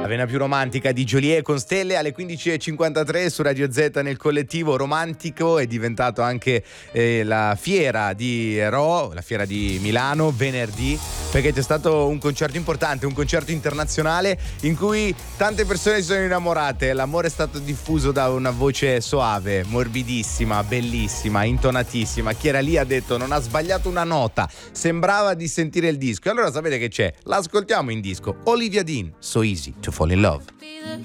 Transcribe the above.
La vena più romantica di Geolier con Stelle alle 15.53 su Radio Z nel collettivo romantico. È diventato anche la fiera di la fiera di Milano venerdì, perché c'è stato un concerto importante, un concerto internazionale in cui tante persone si sono innamorate. L'amore è stato diffuso da una voce soave, morbidissima, bellissima, intonatissima. Chi era lì ha detto non ha sbagliato una nota, sembrava di sentire il disco. E allora sapete che c'è? L'ascoltiamo in disco. Olivia Dean, So Easy to Fall in Love.